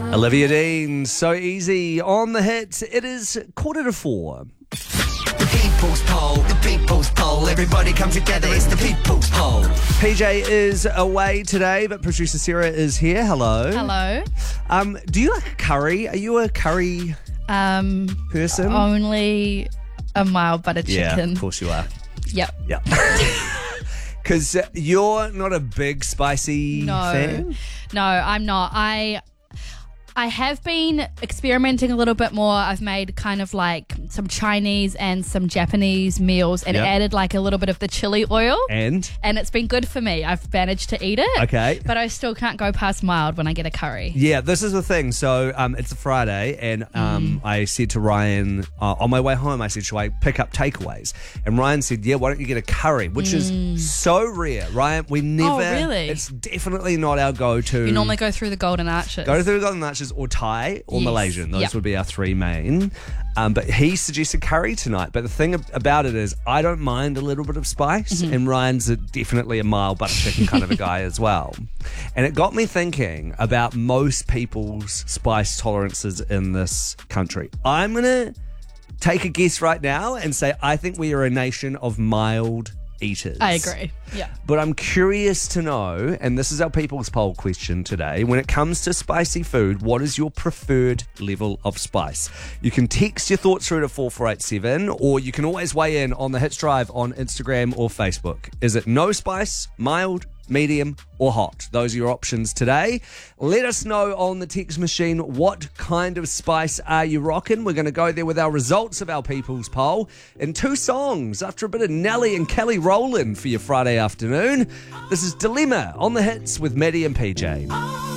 Olivia Dean, So Easy on the hits. It is 4:45. The people's poll, everybody come together, it's the people's poll. PJ is away today, but producer Sarah is here. Hello. Hello. Do you like curry? Are you a curry person? Only a mild butter Yeah, chicken. of course you are. Yep. Yeah. Because you're not a big spicy fan? No, I'm not. I have been experimenting a little bit more. I've made kind of like some Chinese and some Japanese meals and added like a little bit of the chili oil. And it's been good for me. I've managed to eat it. Okay. But I still can't go past mild when I get a curry. yeah, this is the thing. So it's a Friday, and I said to Ryan on my way home, I said, "Shall I pick up takeaways?" And Ryan said, "Yeah, why don't you get a curry?" Which is so rare, Ryan. We never. Oh, really? It's definitely not our go-to. You normally go through the Golden Arches. Go through the Golden Arches or Thai or Yes. Malaysian. Those Yep. would be our three main. But he suggested curry tonight. But the thing about it is I don't mind a little bit of spice, and Ryan's definitely a mild butter chicken kind of a guy as well. And it got me thinking about most people's spice tolerances in this country. I'm going to take a guess right now and say I think we are a nation of mild eaters. I agree. Yeah. But I'm curious to know, and this is our people's poll question today, when it comes to spicy food, what is your preferred level of spice? You can text your thoughts through to 4487, or you can always weigh in on the Hits Drive on Instagram or Facebook. Is it no spice, mild, medium, or hot? Those are your options today. Let us know on the text machine what kind of spice are you rocking. We're going to go there with our results of our people's poll in 2 songs after a bit of Nelly and Kelly Rowland for your Friday afternoon. This is Dilemma on the hits with Maddie and PJ.